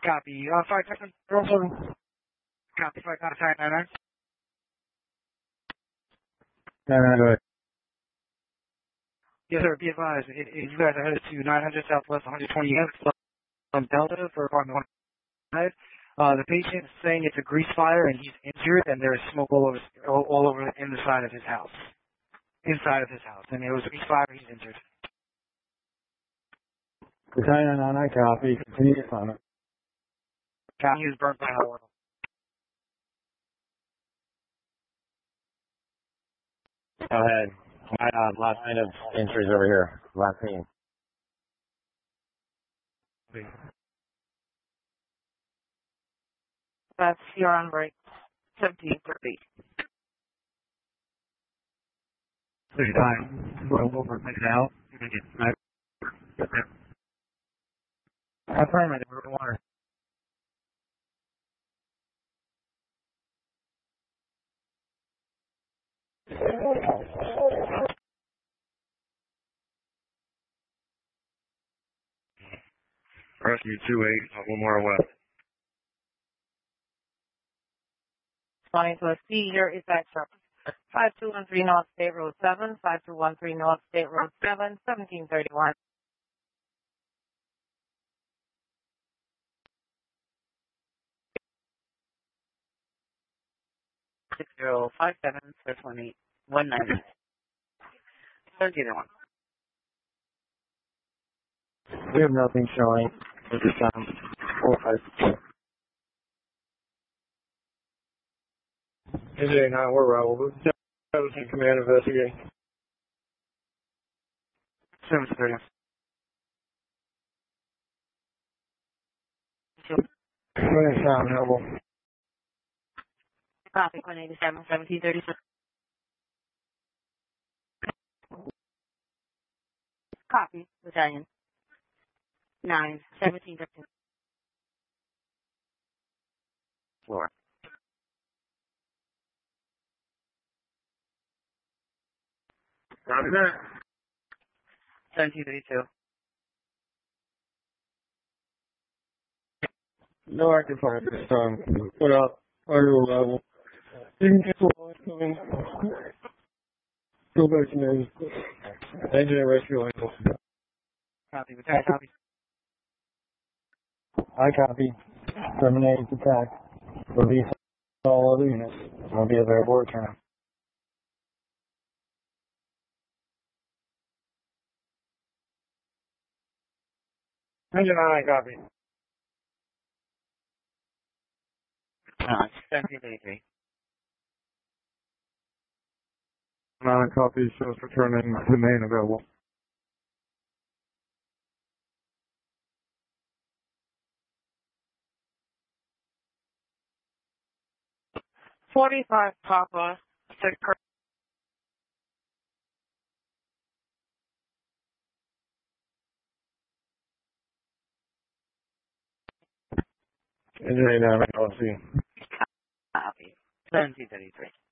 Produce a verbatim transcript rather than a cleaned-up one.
Copy. Uh, five seconds. Also, copy. Five contact nine nine. No, no, no. Yes, sir. Be advised. It, it, you guys are headed to nine hundred Southwest one twenty-eighth from Delta for apartment one five. Uh, the patient is saying it's a grease fire and he's injured, and there is smoke all over, all, all over in the side of his house, inside of his house, and it was a grease fire. He's injured. nine nine nine, copy. Continue your comment. Copy. He was burnt by hot oil. Go ahead. My uh, last line of entries over here. Last name. That's you're on break. seventeen thirty. There's time. Roll over now. Affirmative. Water. Rescue two eight, one more west. Responding to a seizure effect from five two one three North State Road seven, five two one three North State Road seven, seventeen thirty-one. Six zero five seven six one eight one nine. Thirteen one. We have nothing showing at this time. Four five. N J nine, we're Raul. seventeen command investigating. Seven thirty. Twenty sound helpful. Copy one eighty-seven seventeen thirty-six. Copy. Battalion. Nine seventeen thirteen. Floor. Copy that. Seventeen thirty-two. No active fire at this time. Put out audio level. You can get the line coming. Go back to me. Engine and rescue line. Copy. Battalion. Copy. I copy. Terminate attack. Release all other units. Will be available return. Engine nine, copy. Uh, seventeen thirty-three. Nine copy shows returning to main available. Forty-five Papa six. Engine nine, I'll see. Copy. Seventeen thirty-three.